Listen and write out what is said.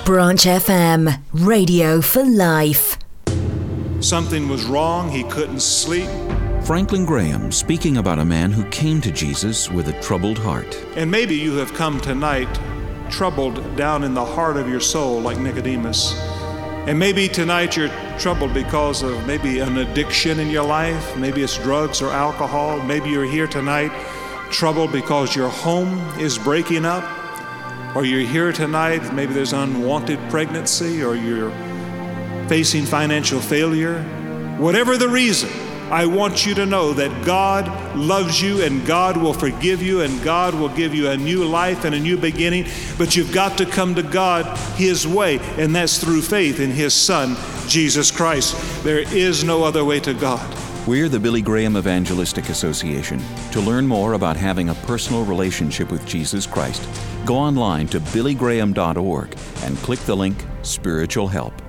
Branch FM, radio for life. Something was wrong, he couldn't sleep. Franklin Graham speaking about a man who came to Jesus with a troubled heart. And maybe you have come tonight troubled down in the heart of your soul like Nicodemus. And maybe tonight you're troubled because of maybe an addiction in your life. Maybe it's drugs or alcohol. Maybe you're here tonight troubled because your home is breaking up. Or you're here tonight, maybe there's unwanted pregnancy, or you're facing financial failure. Whatever the reason, I want you to know that God loves you and God will forgive you and God will give you a new life and a new beginning. But you've got to come to God His way, and that's through faith in His Son, Jesus Christ. There is no other way to God. We're the Billy Graham Evangelistic Association. To learn more about having a personal relationship with Jesus Christ, go online to billygraham.org and click the link Spiritual Help.